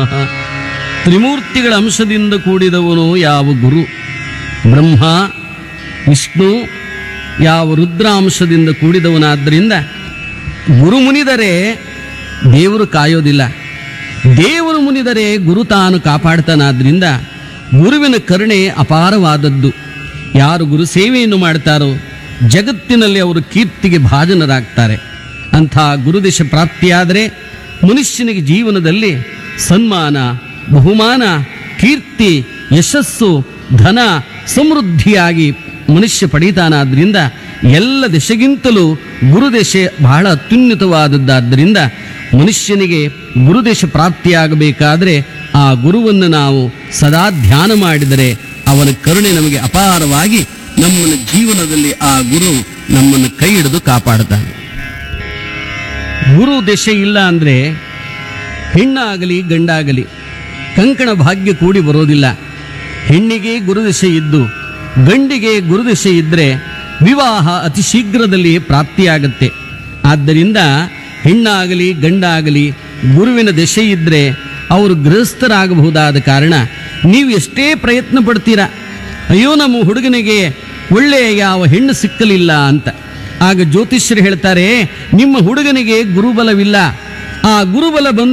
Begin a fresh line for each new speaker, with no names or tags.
ತ್ರಿಮೂರ್ತಿಗಳ ಅಂಶದಿಂದ ಕೂಡಿದವನು ಯಾವ ಗುರು? ಬ್ರಹ್ಮ, ವಿಷ್ಣು, ಯಾವ ರುದ್ರಾಂಶದಿಂದ ಕೂಡಿದವನಾದ್ದರಿಂದ ಗುರು ಮುನಿದರೆ ದೇವರು ಕಾಯೋದಿಲ್ಲ, ದೇವರು ಮುನಿದರೆ ಗುರು ತಾನು ಕಾಪಾಡ್ತಾನಾದ್ರಿಂದ ಗುರುವಿನ ಕರುಣೆ ಅಪಾರವಾದದ್ದು. ಯಾರು ಗುರು ಸೇವೆಯನ್ನು ಮಾಡ್ತಾರೋ ಜಗತ್ತಿನಲ್ಲಿ ಅವರು ಕೀರ್ತಿಗೆ ಭಾಜನರಾಗ್ತಾರೆ. ಅಂಥ ಗುರುದೇಶ ಪ್ರಾಪ್ತಿಯಾದರೆ ಮನುಷ್ಯನಿಗೆ ಜೀವನದಲ್ಲಿ ಸನ್ಮಾನ, ಬಹುಮಾನ, ಕೀರ್ತಿ, ಯಶಸ್ಸು, ಧನ, ಸಮೃದ್ಧಿಯಾಗಿ ಮನುಷ್ಯ ಪಡೀತಾನಾದ್ರಿಂದ ಎಲ್ಲ ದೆಸೆಗಿಂತಲೂ ಗುರುದೆಸೆ ಬಹಳ ಅತ್ಯುನ್ನತವಾದದ್ದಾದ್ದರಿಂದ ಮನುಷ್ಯನಿಗೆ ಗುರುದೇಶ ಪ್ರಾಪ್ತಿಯಾಗಬೇಕಾದರೆ ಆ ಗುರುವನ್ನು ನಾವು ಸದಾ ಧ್ಯಾನ ಮಾಡಿದರೆ ಅವನ ಕರುಣೆ ನಮಗೆ ಅಪಾರವಾಗಿ ನಮ್ಮನ್ನು ಜೀವನದಲ್ಲಿ ಆ ಗುರು ನಮ್ಮನ್ನು ಕೈ ಹಿಡಿದು ಕಾಪಾಡ್ತಾನೆ. ಗುರು ದೆಸೆ ಇಲ್ಲ ಅಂದರೆ ಹೆಣ್ಣಾಗಲಿ ಗಂಡಾಗಲಿ ಕಂಕಣ ಭಾಗ್ಯ ಕೂಡಿ ಬರೋದಿಲ್ಲ. ಹೆಣ್ಣಿಗೆ ಗುರುದೆಸೆ ಇದ್ದು ಗಂಡಿಗೆ ಗುರುದೆಸೆ ಇದ್ದರೆ ವಿವಾಹ ಅತಿ ಶೀಘ್ರದಲ್ಲಿ ಪ್ರಾಪ್ತಿಯಾಗತ್ತೆ. ಆದ್ದರಿಂದ ಹೆಣ್ಣಾಗಲಿ ಗಂಡಾಗಲಿ ಗುರುವಿನ ದೆಸೆ ಇದ್ದರೆ ಅವರು ಗೃಹಸ್ಥರಾಗಬಹುದಾದ ಕಾರಣ ನೀವು ಎಷ್ಟೇ ಪ್ರಯತ್ನ ಪಡ್ತೀರಾ, ಅಯ್ಯೋ ನಮ್ಮ ಹುಡುಗನಿಗೆ ಒಳ್ಳೆಯ ಯಾವ ಹೆಣ್ಣು ಸಿಕ್ಕಲಿಲ್ಲ ಅಂತ, ಆಗ ಜ್ಯೋತಿಷ್ಯರು ಹೇಳ್ತಾರೆ ನಿಮ್ಮ ಹುಡುಗನಿಗೆ ಗುರುಬಲವಿಲ್ಲ, ಆ ಗುರುಬಲ ಬಂದು